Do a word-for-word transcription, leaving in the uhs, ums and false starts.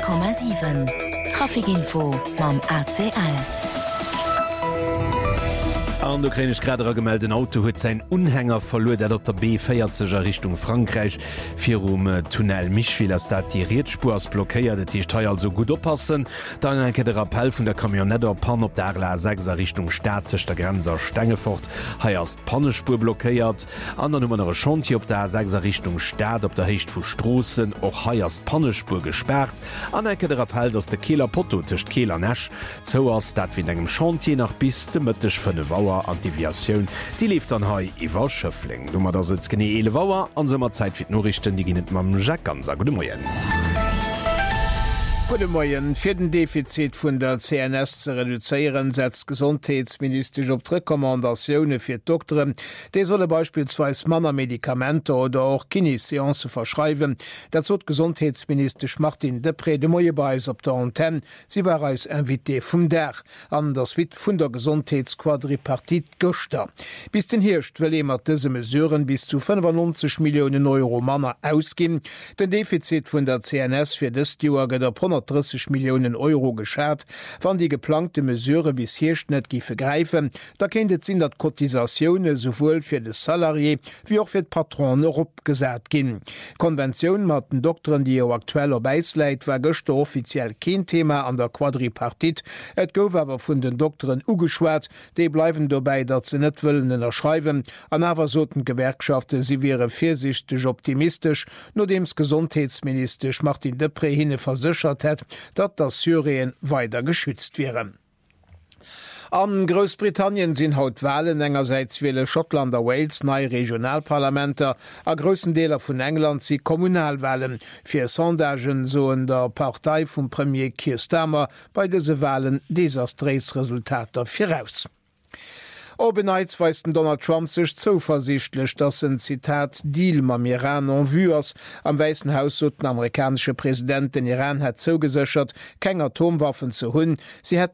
Komma sieben Trafikinfo mam A C L. An der ukrainisch grader gemeldeten Auto huet sein Unhänger verloren, dat op der B feiertzeger Richtung Frankreich fir um äh, Tunnel Michville as dat die Reetspurs blockéiert, dat hicht teuer so gut oppassen. Dann enke der Appell vun der Kamionetter Pan op der La sechser Richtung Stätech der Grenzer Stengefort heierst Pannespur blockéiert. An der Nummer Chantier op der sechser Richtung Staat op der Hecht vu Strossen och heierst Pannespur gesperrt. An enke der Appell, dats de Kehler Potto techt Kehler Nasch zo ass dat wie engem Chantier nach bis de Mëttech vun de Wauer Antiviatioun, die lief an hai iwwer Schëffling. Nummer der sitzt gene ele Wauer an semmer Zeit fir Norrichten, die ginnet mam Jack an sa gute Moien. Gute Morgen. Für den Defizit von der C N S zu reduzieren, setzt Gesundheitsminister op Rekommandationen für Doktoren. Die solle beispielsweise Männer Medikamente oder auch Kineseance verschreiben. Dazu hat Gesundheitsminister Martin Depré de Moje bei auf der Antenne. Sie war als Invité vom D E R an das Wit von der Gesundheitsquadripartit Göster. Bis den Hirscht will immer diese Mesuren bis zu fünfundneunzig Millionen Euro Männer ausgehen. Den Defizit von der C N S für das Jahr geht auf hundertdreißig Millionen Euro geschert, wann die geplante Mesure bis hircht net gife greifen, da kennt sinn dat Kotisationune sowohl fir de Salarié wie auch fir d Patronen opgesät ginn. Konvention mat den Doktoren, die o aktueller beisleit, war gochte offiziell kein Thema an der Quadripartit. Et gouf awer vun den Doktoren ugeschwert, déi bleiwen dobei, dat ze net wëllen erschreiwen. An awer soten Gewerkschafte sie wäre vorsichtig optimistisch, no dems Gesundheitsminister Martin Depré hinne versichert hat, dat das Syrien weiter geschützt wäre. An Großbritannien sind haut Wahlen, engerseits wähle Schottland a Wales neue Regionalparlamenter, a größten Deler von England sie Kommunalwahlen. Für Sondagen so in der Partei vom Premier Keir Starmer bei diese Wahlen desaströs Resultate voraus. Obeneiz weisten Donald Trump sich zuversichtlich, dass ein Zitat Deal mam Iran en vue ass. Am Weißen Haus so den amerikanische Präsident den Iran hat zugesichert, keine Atomwaffen zu hunn. Sie hat